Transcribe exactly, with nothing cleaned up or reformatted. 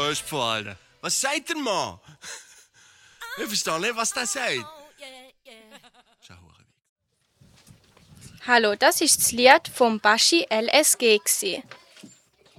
Alter. Was sagt der Mann? Ich verstehe nicht, was der sagt. Hallo, das ist das Lied vom Baschi L S G.